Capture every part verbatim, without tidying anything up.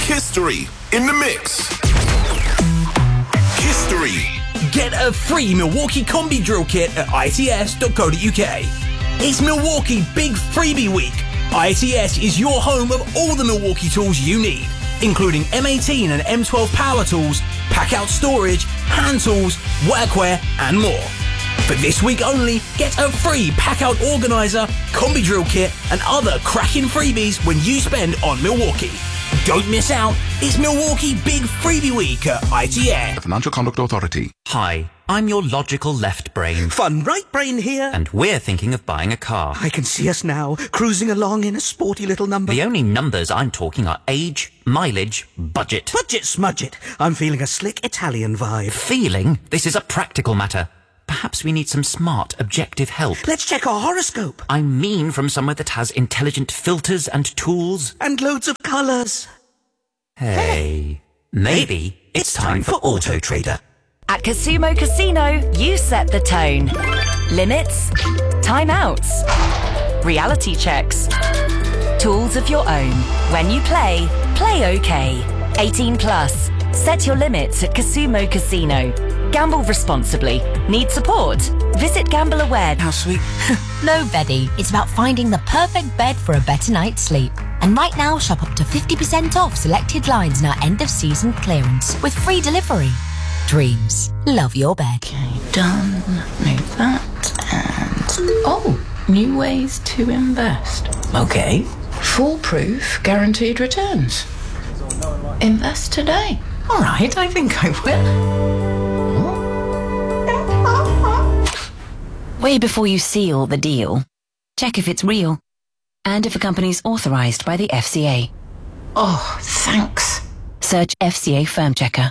History in the mix. History. Get a free Milwaukee Combi Drill Kit at I T S dot co dot U K. It's Milwaukee Big Freebie Week. I T S is your home of all the Milwaukee tools you need, including M eighteen and M twelve power tools, pack-out storage, hand tools, workwear, and more. For this week only, get a free pack-out organizer, combi drill kit, and other cracking freebies when you spend on Milwaukee. Don't miss out. It's Milwaukee Big Freebie Week at I T S. The Financial Conduct Authority. Hi, I'm your logical left brain. Fun right brain here. And we're thinking of buying a car. I can see us now, cruising along in a sporty little number. The only numbers I'm talking are age, mileage, budget. Budget smudget. I'm feeling a slick Italian vibe. Feeling? This is a practical matter. Perhaps we need some smart, objective help. Let's check our horoscope. I mean from somewhere that has intelligent filters and tools. And loads of colours. Hey, maybe it's time for Auto Trader. At Casumo Casino, you set the tone. Limits, timeouts, reality checks, tools of your own. When you play, play okay. eighteen plus. Set your limits at Casumo Casino. Gamble responsibly. Need support? Visit GambleAware. How sweet. No, Betty. It's about finding the perfect bed for a better night's sleep. And right now, shop up to fifty percent off selected lines in our end-of-season clearance with free delivery. Dreams. Love your bed. Okay, done. Move that. And... oh, new ways to invest. Okay. Foolproof guaranteed returns. Invest today. All right, I think I will. Way before you seal the deal, check if it's real and if a company's authorized by the F C A. Oh, thanks. Search F C A Firm Checker.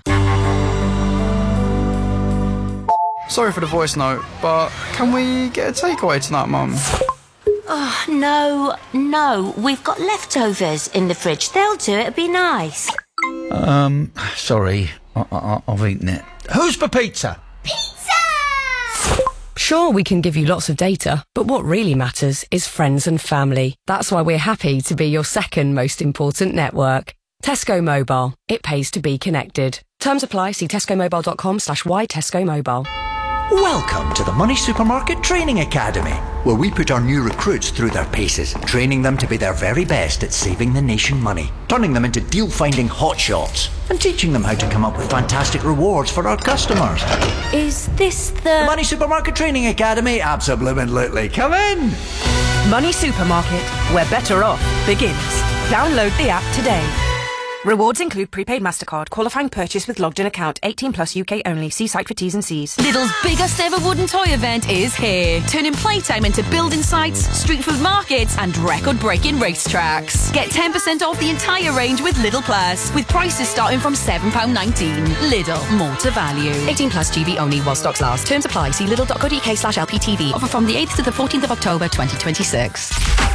Sorry for the voice note, but can we get a takeaway tonight, Mum? Oh, no, no. We've got leftovers in the fridge. They'll do it. It'd be nice. Um, sorry. I, I, I've eaten it. Who's for pizza? Sure, we can give you lots of data, but what really matters is friends and family. That's why we're happy to be your second most important network. Tesco Mobile. It pays to be connected. Terms apply. See tescomobile.com slash y Tesco Mobile. Welcome to the Money Supermarket Training Academy, where we put our new recruits through their paces, training them to be their very best at saving the nation money, turning them into deal-finding hotshots, and teaching them how to come up with fantastic rewards for our customers. Is this the... the Money Supermarket Training Academy? Absolutely. Come in! Money Supermarket, where better off begins. Download the app today. Rewards include prepaid MasterCard, qualifying purchase with logged in account, eighteen plus U K only. See site for T's and C's. Lidl's biggest ever wooden toy event is here, turning playtime into building sites, street food markets and record-breaking racetracks. Get ten percent off the entire range with Lidl Plus, with prices starting from seven pounds nineteen. Lidl, more to value. eighteen plus G B only while stocks last. Terms apply. See lidl dot co dot U K slash L P T V. Offer from the eighth to the fourteenth of October twenty twenty-six.